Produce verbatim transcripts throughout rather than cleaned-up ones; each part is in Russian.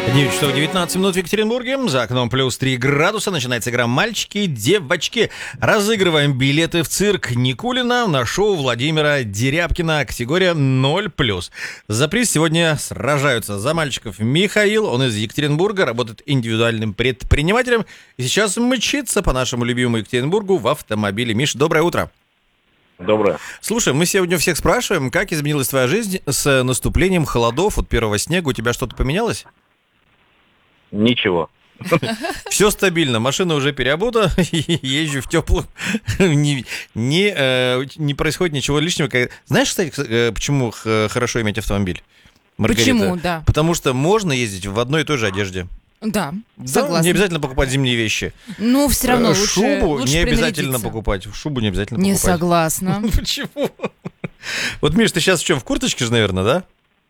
девять часов девятнадцать минут в Екатеринбурге. За окном плюс три градуса. Начинается игра «Мальчики, девочки». Разыгрываем билеты в цирк Никулина на шоу Владимира Дерябкина. Категория ноль плюс. За приз сегодня сражаются за мальчиков Михаил. Он из Екатеринбурга, работает индивидуальным предпринимателем. И сейчас мчится по нашему любимому Екатеринбургу в автомобиле. Миш, доброе утро. Доброе. Слушай, мы сегодня у всех спрашиваем, как изменилась твоя жизнь с наступлением холодов от первого снега. У тебя что-то поменялось? Ничего. Все стабильно, машина уже переобута, езжу в теплую, не, не, э, не происходит ничего лишнего. Знаешь, кстати, э, почему х- хорошо иметь автомобиль, Маргарита? Почему, да. Потому что можно ездить в одной и той же одежде. Да, Да, согласна. не обязательно покупать зимние вещи. Ну, все равно Э, лучше, Шубу лучше не обязательно принарядиться. покупать. Шубу не обязательно Не покупать. согласна. Почему? Вот, Миш, ты сейчас в чем? В курточке же, наверное, да?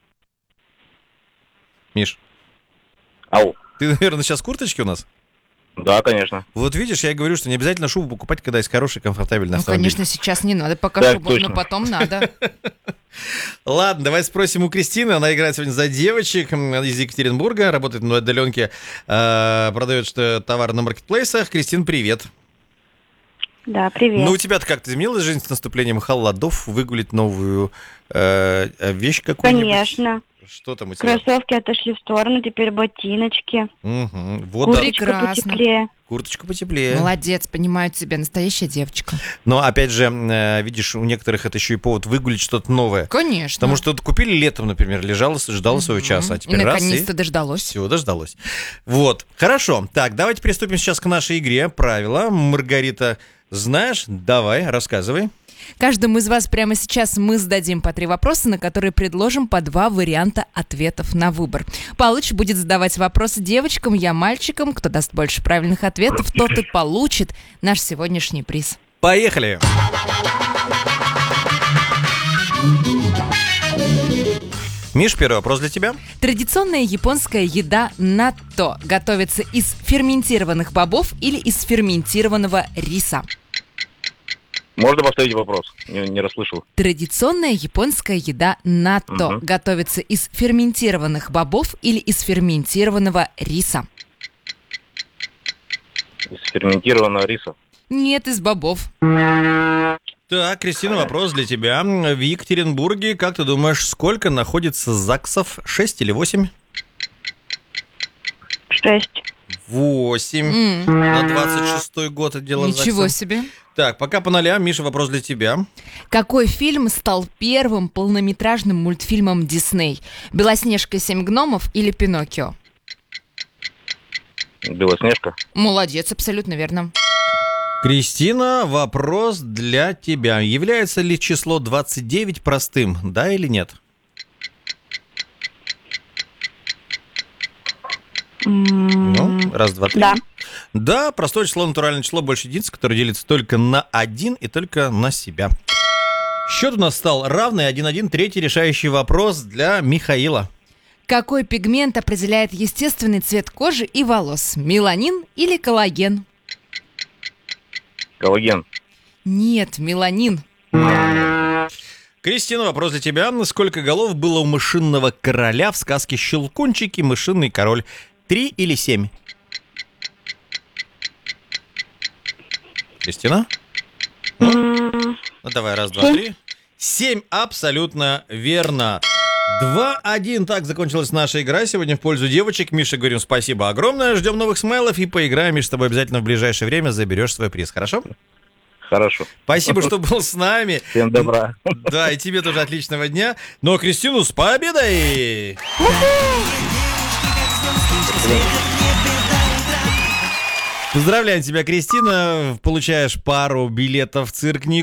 Миш, Ау. ты, наверное, сейчас в курточке у нас? Да, конечно. Вот видишь, я говорю, что не обязательно шубу покупать, когда есть хороший, комфортабельный Ну, автомобиль. конечно, сейчас не надо пока Так шубу, точно. но потом надо. Ладно, давай спросим у Кристины. Она играет сегодня за девочек м, из Екатеринбурга, работает на удаленке, э, продает что, товар на маркетплейсах. Кристин, привет. Да, привет. Ну, у тебя-то как-то изменилась жизнь с наступлением холодов? Выгулить новую э, вещь какую-нибудь? Конечно. Что там у тебя? Кроссовки отошли в сторону, теперь ботиночки. Угу. Вот, да. Курточка Прекрасно. потеплее. Курточка потеплее. Молодец, понимаю тебя, настоящая девочка. Но, опять же, э, видишь, у некоторых это еще и повод выгулить что-то новое. Конечно. Потому что вот купили летом, например, лежало, ждало своего часа, а И теперь раз и... наконец-то дождалось. Все, дождалось. Вот, хорошо. Так, давайте приступим сейчас к нашей игре. Правила. Маргарита, знаешь? Давай, рассказывай. Каждому из вас прямо сейчас мы зададим по три вопроса, на которые предложим по два варианта ответов на выбор. Палыч будет задавать вопросы девочкам, я мальчикам. Кто даст больше правильных ответов, тот и получит наш сегодняшний приз. Поехали. Миш, первый вопрос для тебя. Традиционная японская еда натто готовится из ферментированных бобов или из ферментированного риса? Можно повторить вопрос? Не, не расслышал. Традиционная японская еда натто Мгм. готовится из ферментированных бобов или из ферментированного риса? Из ферментированного риса. Нет, из бобов. Так, Кристина, вопрос для тебя. В Екатеринбурге, как ты думаешь, сколько находится ЗАГСов? Шесть или восемь? Шесть. Восемь. М, На двадцать шестой год это дело Ничего ЗАГСа. себе. Так, пока по нолям. Миша, вопрос для тебя. Какой фильм стал первым полнометражным мультфильмом Дисней? «Белоснежка и семь гномов» или «Пиноккио»? Белоснежка. Молодец, абсолютно верно. Кристина, вопрос для тебя. Является ли число двадцать девять простым, да или нет? М, Ну, раз, два, три. Да. Да, простое число, натуральное число, больше единиц, которое делится только на один и только на себя. Счет у нас стал равный, один-один. Третий решающий вопрос для Михаила. Какой пигмент определяет естественный цвет кожи и волос? Меланин или коллаген? Коллаген. Нет, меланин. Кристина, вопрос для тебя. Сколько голов было у мышиного короля в сказке «Щелкунчик и мышиный король»? Три или семь? Кристина? М, Ну, давай, раз, два, Семь. три. Семь, абсолютно верно. Два-один. Так закончилась наша игра сегодня в пользу девочек. Миша, говорим спасибо огромное. Ждем новых смайлов и поиграем. Миша, с тобой обязательно в ближайшее время заберешь свой приз. Хорошо? Хорошо. Спасибо, что был с нами. Всем добра. Да, и тебе тоже отличного дня. Ну, а Кристину с победой! Поздравляем тебя, Кристина. Получаешь пару билетов в цирк Ник.